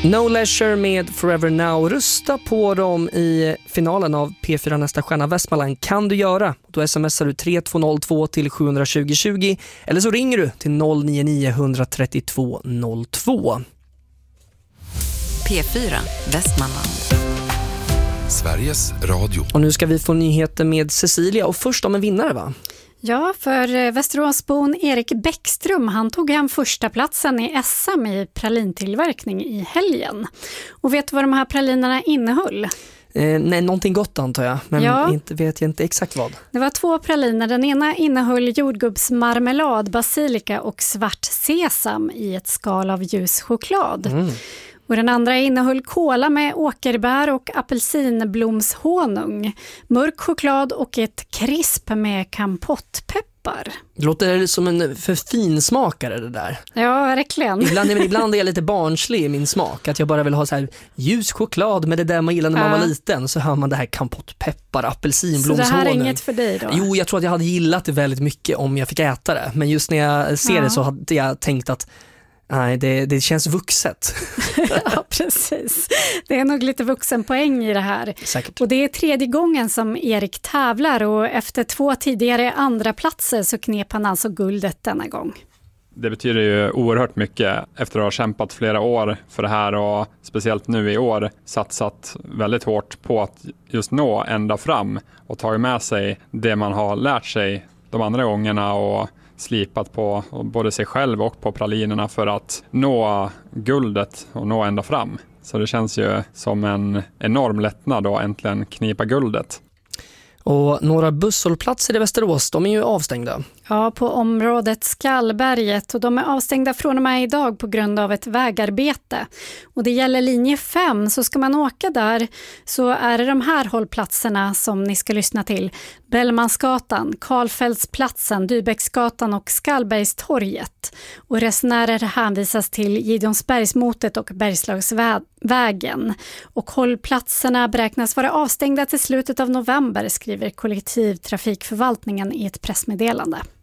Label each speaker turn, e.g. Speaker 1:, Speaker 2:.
Speaker 1: No Leisure med Forever Now. Rösta på dem i finalen av P4 Nästa Stjärna Västmanland kan du göra. Då smsar du 3202 till 72020 eller så ringer du till 099 132 02.
Speaker 2: P4 Västmanland.
Speaker 3: Sveriges Radio.
Speaker 1: Och nu ska vi få nyheter med Cecilia och först om en vinnare, va?
Speaker 4: Ja, för Västeråsbon Erik Bäckström, han tog hem första platsen i SM i pralintillverkning i helgen. Och vet du vad de här pralinerna innehöll?
Speaker 1: Nej, någonting gott antar jag, men vet jag inte exakt vad.
Speaker 4: Det var 2 praliner. Den ena innehöll jordgubbsmarmelad, basilika och svart sesam i ett skal av ljus choklad. Och den andra innehöll kola med åkerbär och apelsinblomshonung, mörk choklad och ett krisp med kampottpeppar.
Speaker 1: Det låter som en för finsmakare det där.
Speaker 4: Ja, verkligen.
Speaker 1: Ibland är jag lite barnslig i min smak. Att jag bara vill ha så här ljus choklad med det där man gillade när man var liten. Så hör man det här kampottpeppar, apelsinblomshonung.
Speaker 4: Så det här är inget för dig då?
Speaker 1: Jo, jag tror att jag hade gillat det väldigt mycket om jag fick äta det. Men just när jag ser det så hade jag tänkt att nej, det känns vuxet.
Speaker 4: Ja, precis. Det är nog lite vuxenpoäng i det här.
Speaker 1: Säkert.
Speaker 4: Och det är 3:e gången som Erik tävlar och efter 2 tidigare andra platser så knep han alltså guldet denna gång.
Speaker 5: Det betyder ju oerhört mycket efter att ha kämpat flera år för det här och speciellt nu i år satsat väldigt hårt på att just nå ända fram och ta med sig det man har lärt sig de andra gångerna och slipat på både sig själv och på pralinerna för att nå guldet och nå ända fram. Så det känns ju som en enorm lättnad att äntligen knipa guldet.
Speaker 1: Och några busshållplatser i Västerås, de är ju avstängda.
Speaker 4: Ja, på området Skallberget, och de är avstängda från och med idag på grund av ett vägarbete. Och det gäller linje 5, så ska man åka där så är det de här hållplatserna som ni ska lyssna till. Bellmansgatan, Karlfeldtsplatsen, Dybäcksgatan och Skallbergstorget. Och resenärer hänvisas till Gideonsbergsmotet och Bergslagsvägen. Och hållplatserna beräknas vara avstängda till slutet av november, skriver kollektivtrafikförvaltningen i ett pressmeddelande.